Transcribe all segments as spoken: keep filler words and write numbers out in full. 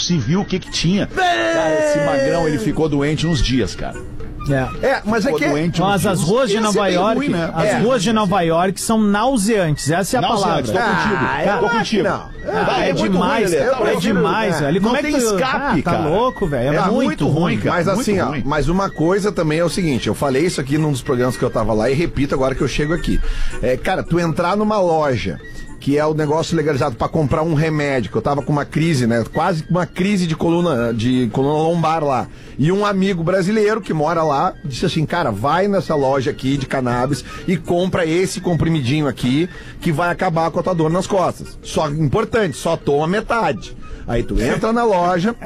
se viu o que que tinha. Cara, esse magrão, ele ficou doente uns dias, cara. É, é mas ficou é que... doente Mas uns as dias. ruas de Ia ser Nova bem York, ruim, né? as É. ruas de Nova York são nauseantes, essa é a Nauseante, tô palavra. contigo, Ah, tô eu acho contigo. que não. Ah, Ah, é, é muito demais, ruim, Lelê. cara, Eu é prefiro, demais. né? Ali, como Não é que tem tu... escape, ah, tá cara. louco, velho. É, É muito muito ruim, ruim, cara. Mas muito assim, ó, ruim. mas uma coisa também é o seguinte, eu falei isso aqui num dos programas que eu tava lá e repito agora que eu chego aqui. É, cara, tu entrar numa loja que é o negócio legalizado pra comprar um remédio, que eu tava com uma crise, né? Quase uma crise de coluna, de coluna lombar lá. E um amigo brasileiro que mora lá disse assim, cara, vai nessa loja aqui de cannabis e compra esse comprimidinho aqui que vai acabar com a tua dor nas costas. Só importante, só toma metade. Aí tu entra na loja,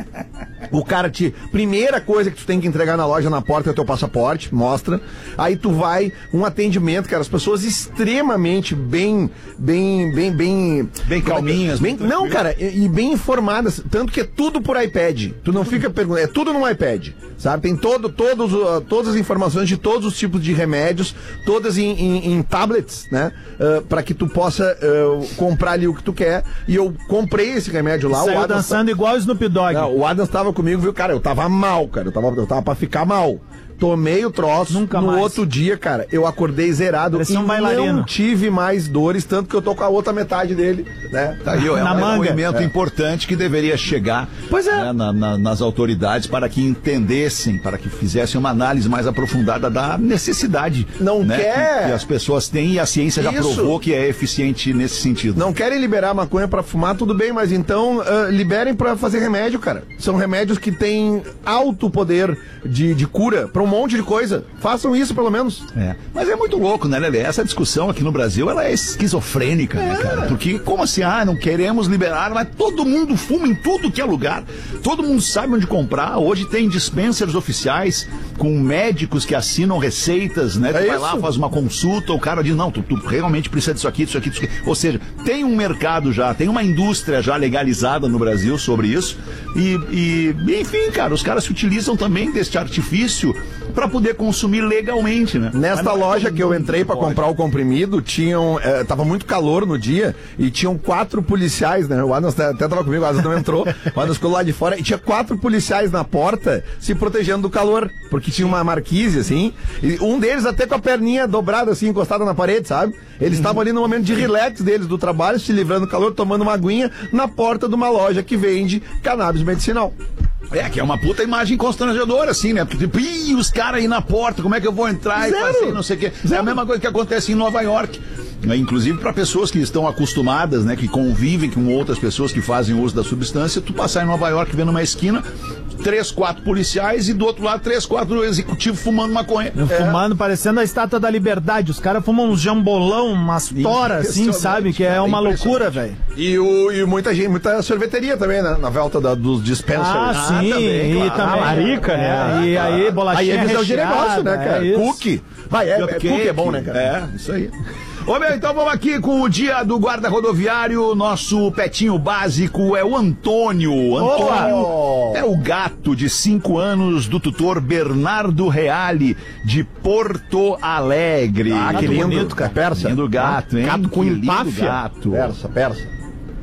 o cara te... Primeira coisa que tu tem que entregar na loja, na porta, é o teu passaporte, mostra. Aí tu vai, um atendimento, cara, as pessoas extremamente bem, bem, bem, bem... Bem calminhas. Bem, não, cara, e, e bem informadas, tanto que é tudo por iPad. Tu não fica perguntando, é tudo no iPad, sabe? Tem todo, todos, uh, todas as informações de todos os tipos de remédios, todas em, em, em tablets, né? Uh, pra que tu possa uh, comprar ali o que tu quer. E eu comprei esse remédio lá. Saiu o Adams dançando igual o Snoop Dogg. Não, o Adams tava comigo, viu, cara? Eu tava mal, cara. Eu tava, eu tava pra ficar mal. Tomei o troço. Nunca no mais. outro dia, cara, eu acordei zerado. Parecia e um bailarino. não tive mais dores, tanto que eu tô com a outra metade dele, né? Tá aí, ó, é Na um manga. movimento É. importante que deveria chegar Pois é. né, na- na- nas autoridades para que entendessem, para que fizessem uma análise mais aprofundada da necessidade Não né, quer. que, que as pessoas têm e a ciência já Isso. provou que é eficiente nesse sentido. Não querem liberar maconha pra fumar, tudo bem, mas então ah, liberem pra fazer remédio, cara. São remédios que têm alto poder de, de cura pra um monte de coisa. Façam isso, pelo menos. É. Mas é muito louco, né, Lelê? Essa discussão aqui no Brasil, ela é esquizofrênica, né, cara? Porque como assim, ah, não queremos liberar, mas todo mundo fuma em tudo que é lugar. Todo mundo sabe onde comprar. Hoje tem dispensers oficiais com médicos que assinam receitas, né? Tu É vai isso. lá, faz uma consulta, o cara diz, não, tu, tu realmente precisa disso aqui, disso aqui, disso aqui. Ou seja, tem um mercado já, tem uma indústria já legalizada no Brasil sobre isso. E, e enfim, cara, os caras se utilizam também deste artifício para poder consumir legalmente, né? Nesta Mas não é loja todo que eu mundo entrei pra pode. comprar o comprimido, tinham. Eh, tava muito calor no dia e tinham quatro policiais, né? O Adams até tava comigo, o Adams não entrou. O Adams ficou lá de fora e tinha quatro policiais na porta se protegendo do calor, porque tinha uma marquise, assim. E um deles até com a perninha dobrada, assim, encostada na parede, sabe? Eles estavam ali no momento de relax deles do trabalho, se livrando do calor, tomando uma aguinha na porta de uma loja que vende cannabis medicinal. É, que é uma puta imagem constrangedora, assim, né? Porque, tipo, ih, os caras aí na porta, como é que eu vou entrar Zero. e fazer não sei o quê? É a mesma coisa que acontece em Nova York. Né? Inclusive para pessoas que estão acostumadas, né? Que convivem com outras pessoas que fazem uso da substância, tu passar em Nova York vendo uma esquina, três, quatro policiais e do outro lado três, quatro executivos fumando maconha. Fumando, parecendo a Estátua da Liberdade. Os caras fumam uns jambolão, umas toras, assim, Impressionante, sabe? Que é cara, uma impressionante. loucura, velho. E, o, e muita gente, muita sorveteria também, né? Na volta da- dos dispensers. Ah, sim, também, e claro. também. A larica, né? É, e aí, bolachinha Aí é visão de recheada, negócio, né, cara? é isso. Cookie. Vai, é, é, cookie é bom, né, cara? É, isso aí. Ô, meu, então vamos aqui com o dia do guarda rodoviário. Nosso petinho básico é o Antônio. Antônio Opa! é o gato de cinco anos do tutor Bernardo Reale, de Porto Alegre. Ah, que Gato lindo. bonito, cara. É persa. Lindo gato, hein? Gato com Que lindo empáfia. gato. Persa, persa.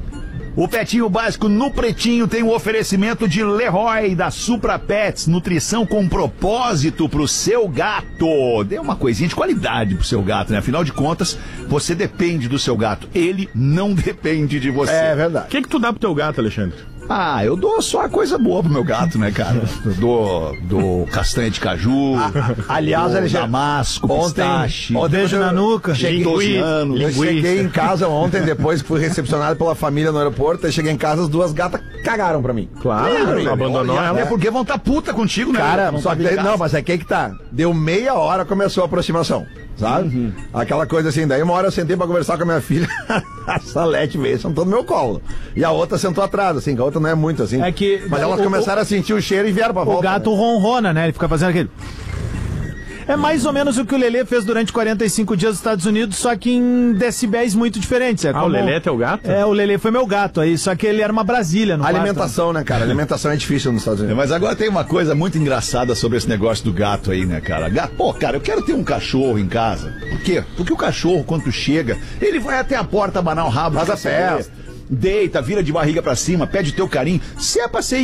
O Petinho Básico no Pretinho tem o oferecimento de Leroy, da Supra Pets, nutrição com propósito pro seu gato. Dê uma coisinha de qualidade pro seu gato, né? Afinal de contas, você depende do seu gato. Ele não depende de você. É O verdade. que que tu dá pro teu gato, Alexandre? Ah, eu dou só a coisa boa pro meu gato, né, cara? Eu dou, dou castanha de caju, aliás, dou Alexandre, damasco, ontem- pistache, ontem Beijo eu- na nuca. cheguei doze anos. Eu cheguei em casa ontem, depois que fui recepcionado pela família no aeroporto, eu cheguei em casa, as duas gatas cagaram pra mim. Claro, Cagaram, abandonou É ela. porque vão estar puta contigo, né? Cara, Vão só tá que, em casa. não, mas é que aí que tá. Deu meia hora, começou a aproximação, sabe? Aquela coisa assim, daí uma hora eu sentei pra conversar com a minha filha, a Salete veio, sentou no meu colo. E a outra sentou atrás, assim, que a outra não é muito assim. É que- mas elas o- começaram a sentir o cheiro e vieram pra O volta. gato né? ronrona, né? Ele fica fazendo aquele... É mais ou menos o que o Lelê fez durante quarenta e cinco dias nos Estados Unidos, só que em decibéis muito diferentes. É Ah, como- o Lelê é teu gato? É, o Lelê foi meu gato aí, só que ele era uma Brasília no quarto. Alimentação, né, cara? Alimentação é difícil nos Estados Unidos. Mas agora tem uma coisa muito engraçada sobre esse negócio do gato aí, né, cara? Gato, pô, cara, eu quero ter um cachorro em casa. Por quê? Porque o cachorro, quando tu chega, ele vai até a porta abanar o rabo. Faz de a você, festa. Deita, vira de barriga pra cima, pede o teu carinho. Se é pra ser